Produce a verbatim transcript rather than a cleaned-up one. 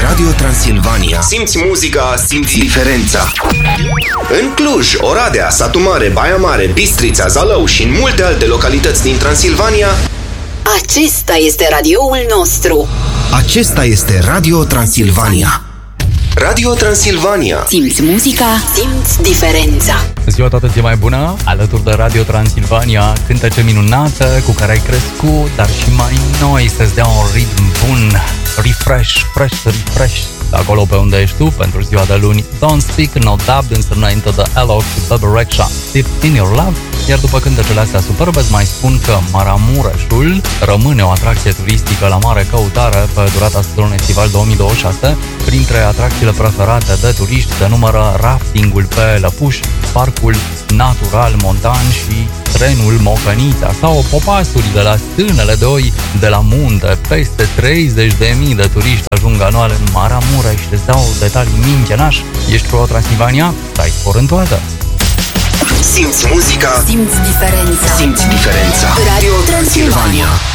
Radio Transilvania. Simți muzica, simți diferența. În Cluj, Oradea, Satu Mare, Baia Mare, Bistrița, Zalău și în multe alte localități din Transilvania, acesta este radioul nostru. Acesta este Radio Transilvania. Radio Transilvania. Simți muzica, simți diferența. Ziua toată zi mai bună, alături de Radio Transilvania, cântece minunată cu care ai crescut, dar și mai noi, să-ți dea un ritm bun, refresh, fresh, refresh, acolo pe unde ești tu, pentru ziua de luni. Don't Speak, No Dubbed, însă înainte de Elo și Bebe Rexha, Deep in Your Love. Iar după cântecele astea superbe, îți mai spun că Maramureșul rămâne o atracție turistică la mare căutare pe durata sezonului estival două mii douăzeci și șase. Printre atracțiile preferate de turiști se numără raftingul pe Lăpuș, parcul natural montan și trenul Mocănița sau popasuri de la stânele de oi de la munte. Peste treizeci de mii de turiști ajung anual în Maramureș și îți dau detalii mingenaș. Ești pro Transilvania? Stai spor în toată! Simți muzica, simți diferența. Simți diferența. Radio Transilvania.